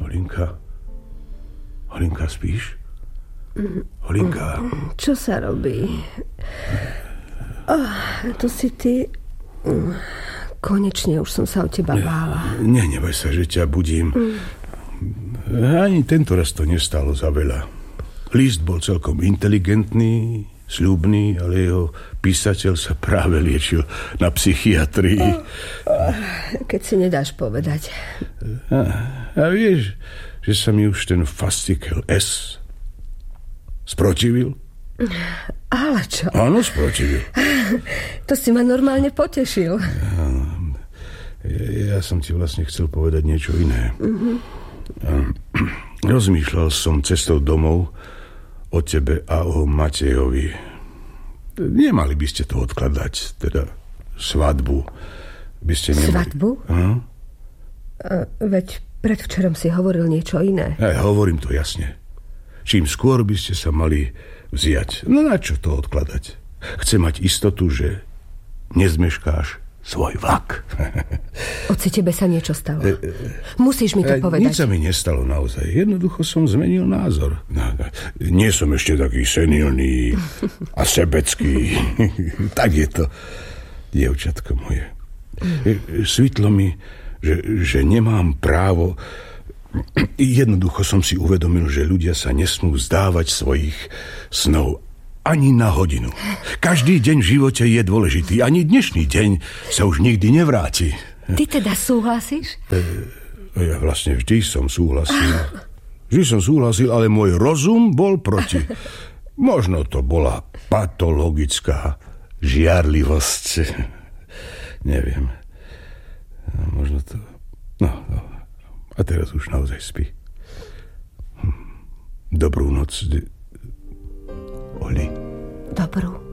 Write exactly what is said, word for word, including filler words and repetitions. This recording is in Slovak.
Holinka? Holinka, spíš? Holinka? Čo sa robí? Oh, to si ty... Konečne už som sa o teba bála. Nenebaj sa, že ťa budím. Ani tento raz to nestalo za veľa. List bol celkom inteligentný, sľubný, ale jeho písateľ sa práve liečil na psychiatrii. Keď si nedáš povedať. A, a vieš, že sa mi už ten fascikel S sprotivil? Ale čo? Áno, sprotivil. To si ma normálne potešil. Ja, ja som ti vlastne chcel povedať niečo iné. Mm-hmm. Rozmýšľal som cestou domov o tebe a o Matejovi. Nemali by ste to odkladať, teda svadbu. By ste nemali... Svadbu? Aha. Veď predvčerom si hovoril niečo iné. Ja, hovorím to jasne. Čím skôr by ste sa mali vziať. No na čo to odkladať? Chcem mať istotu, že nezmeškáš svoj vlak. Oci, tebe sa niečo stalo. Musíš mi to povedať. Nič sa mi nestalo naozaj. Jednoducho som zmenil názor. No, nie som ešte taký senilný a sebecký. Tak je to, dievčatko moje. Svitlo mi, že, že nemám právo. Jednoducho som si uvedomil, že ľudia sa nesmú vzdávať svojich snov ani na hodinu. Každý deň v živote je dôležitý. Ani dnešný deň sa už nikdy nevráti. Ty teda súhlasíš? Ja vlastne vždy som súhlasil. Vždy som súhlasil, ale môj rozum bol proti. Možno to bola patologická žiarlivosť. Neviem. Možno to... No, no. A teraz už naozaj spí. Dobrú noc, Oli. Dobrú.